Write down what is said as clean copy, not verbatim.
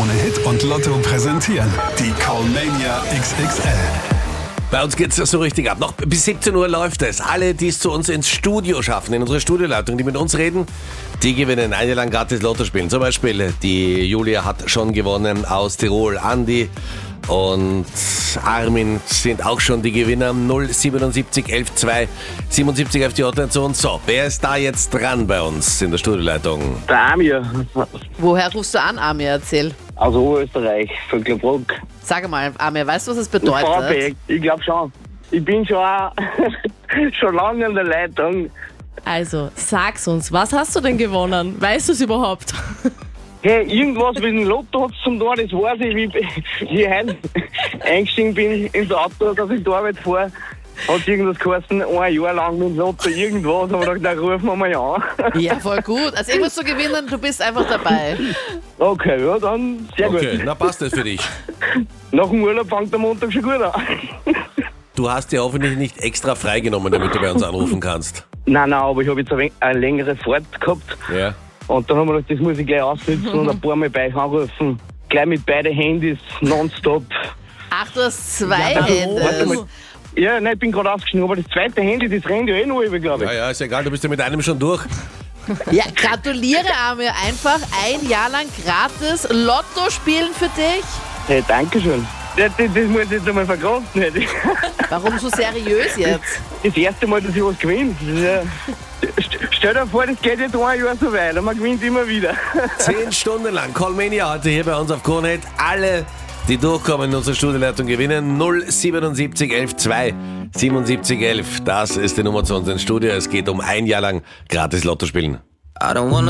Krone-Hit und Lotto präsentieren die Callmania XXL. Bei uns geht's so richtig ab. Noch bis 17 Uhr läuft es. Alle, die es zu uns ins Studio schaffen, in unsere Studioleitung, die mit uns reden, die gewinnen ein Jahr lang gratis Lotto spielen. Zum Beispiel die Julia hat schon gewonnen aus Tirol. Andi und Armin sind auch schon die Gewinner. 077 11 2 77 auf die Hotline zu uns. So, wer ist da jetzt dran bei uns in der Studioleitung? Der Amir Woher rufst du an, Amir? Erzähl. aus Oberösterreich, von Klebruck. Sag mal, Amir, weißt du, was es bedeutet? Vorbeck, ich glaube schon. Ich bin schon, schon lange in der Leitung. Also, sag's uns, was hast du denn gewonnen? Weißt du es überhaupt? Hey, irgendwas mit dem Lotto hat's zum Tor, das weiß ich, wie ich heute eingestiegen bin ins Auto, dass ich zur Arbeit fahre. Hat irgendwas geheißen, ein Jahr lang mit dem Lotto, irgendwas, aber da rufen wir mal an. Ja, voll gut. Also irgendwas zu gewinnen, du bist einfach dabei. Okay, ja, dann sehr Okay, gut. na passt das für dich. Nach dem Urlaub fängt der Montag schon gut an. Du hast dir hoffentlich nicht extra freigenommen, damit du bei uns anrufen kannst. Nein, aber ich habe jetzt eine längere Fahrt gehabt. Ja. Und dann haben wir gedacht, das muss ich gleich ausnutzen und ein paar Mal bei euch anrufen. Gleich mit beiden Handys, nonstop. Ach, du hast zwei Warte Hände. mal. Ja, nein, ich bin gerade ausgestiegen, aber das zweite Handy, das rennt ja eh noch über, glaube ich. Ja, ist egal, du bist ja mit einem schon durch. Ja, gratuliere, Amir. Einfach ein Jahr lang gratis Lotto spielen für dich. Hey, danke schön. Das muss ich jetzt einmal verkraften. Warum so seriös jetzt? Das erste Mal, dass ich was gewinne. Das ist ja, stell dir vor, das geht jetzt ein Jahr so weiter. Man gewinnt immer wieder. 10 Stunden lang Callmania heute hier bei uns auf Krone-Hit. Alle, die durchkommen in unsere Studioleitung, gewinnen 077 11 2 77 11. Das ist die Nummer zu uns ins Studio. Es geht um ein Jahr lang gratis Lotto spielen.